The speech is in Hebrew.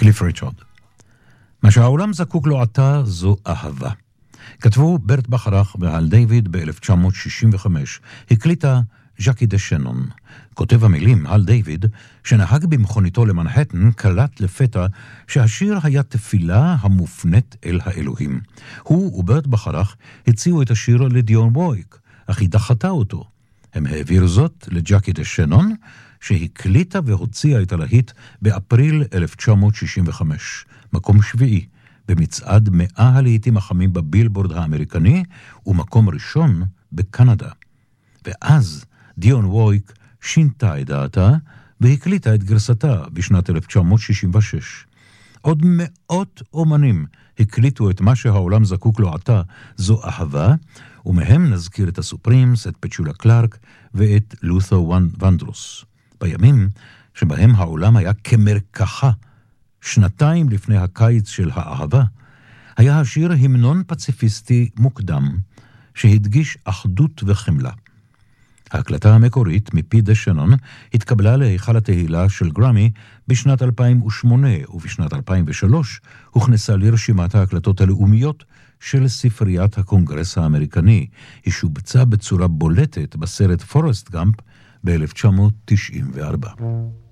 קליף ריצ'רד. מה שהעולם זקוק לו עתה זו אהבה. כתבו ברט בחרך והל דיוויד ב-1965, הקליטה ז'קי דה שנון. כותב המילים, הל דיוויד, שנהג במכוניתו למנהטן, קלט לפתע שהשיר היה תפילה המופנית אל האלוהים. הוא וברט בחרך הציעו את השיר לדיון וויק, אך היא דחתה אותו. הם העבירו זאת לג'קי דה שנון, שהקליטה והוציאה את הלהיט באפריל 1965, מקום שביעי, במצעד 100 הלהיטים החמים בבילבורד האמריקני, ומקום ראשון בקנדה. ואז דיון וויק שינתה את דעתה, והקליטה את גרסתה בשנת 1966. עוד מאות אומנים הקליטו את מה שהעולם זקוק לו עתה, זו אהבה, ומהם נזכיר את הסופרימס, את פצ'ולה קלארק ואת לותר ונדרוס. בימים שבהם העולם היה כמרקחה, שנתיים לפני הקיץ של האהבה, היה השיר המנון פציפיסטי מוקדם, שהדגיש אחדות וחמלה. ההקלטה המקורית מפי דה שנון התקבלה להיכל התהילה של גרמי בשנת 2008, ובשנת 2003 הוכנסה לרשימת ההקלטות הלאומיות של ספריית הקונגרס האמריקני. היא שובצה בצורה בולטת בסרט פורסט גאמפ ב-1994.